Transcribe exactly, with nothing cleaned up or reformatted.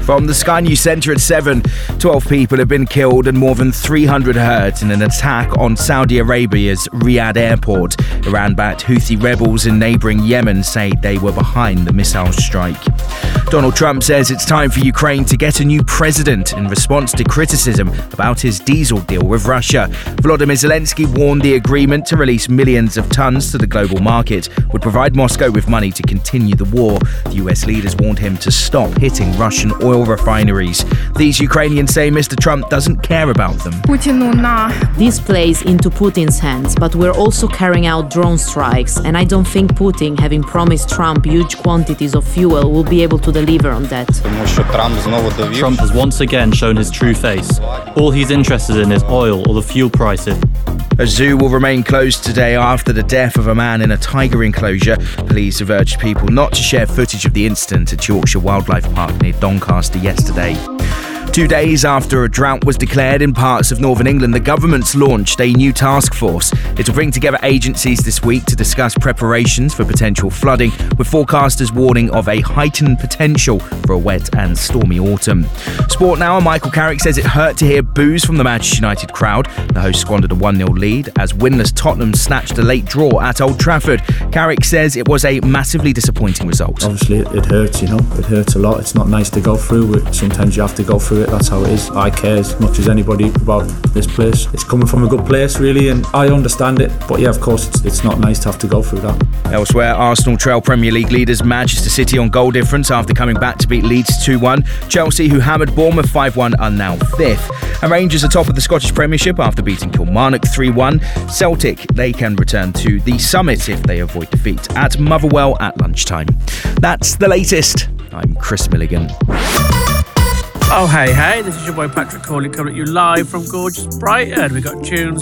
From the Sky News Centre at seven, twelve people have been killed and more than three hundred hurt in an attack on Saudi Arabia's Riyadh airport. Iran-backed Houthi rebels in neighbouring Yemen say they were behind the missile strike. Donald Trump says it's time for Ukraine to get a new president in response to criticism about his diesel deal with Russia. Volodymyr Zelensky warned the agreement to release millions of tons to the global market would provide Moscow with money to continue the war. The U S leaders warned him to stop hitting Russian oil refineries. These Ukrainians say Mister Trump doesn't care about them. This plays into Putin's hands, but we're also carrying out drone strikes, and I don't think Putin, having promised Trump huge quantities of fuel, will be able to deliver on that. Trump has once again shown his true face. All he's interested in is oil or the fuel prices. A zoo will remain closed today after the death of a man in a tiger enclosure. Police have urged people not to share footage of the incident at Yorkshire Wildlife Park near Doncaster yesterday. Two days after a drought was declared in parts of northern England, the government's launched a new task force. It will bring together agencies this week to discuss preparations for potential flooding, with forecasters warning of a heightened potential for a wet and stormy autumn. Sport now, and Michael Carrick says it hurt to hear boos from the Manchester United crowd. The hosts squandered a one nil lead as winless Tottenham snatched a late draw at Old Trafford. Carrick says it was a massively disappointing result. Obviously it, it hurts, you know, it hurts a lot. It's not nice to go through it. Sometimes you have to go through it. That's how it is. I care as much as anybody about this place. It's coming from a good place, really, and I understand it. But yeah, of course, it's, it's not nice to have to go through that. Elsewhere, Arsenal trail Premier League leaders Manchester City on goal difference after coming back to beat Leeds two one. Chelsea, who hammered Bournemouth five one, are now fifth. And Rangers are top of the Scottish Premiership after beating Kilmarnock three one. Celtic, they can return to the summit if they avoid defeat at Motherwell at lunchtime. That's the latest. I'm Chris Milligan. Oh, hey, hey, this is your boy Patrick Corley coming at you live from gorgeous Brighton. We've got tunes